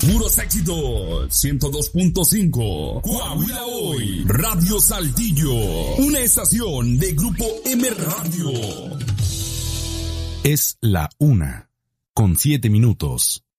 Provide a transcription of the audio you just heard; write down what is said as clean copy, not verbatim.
Puros éxitos. 102.5. Coahuila Hoy. Radio Saltillo. Una estación de Grupo M Radio. Es la 1:07.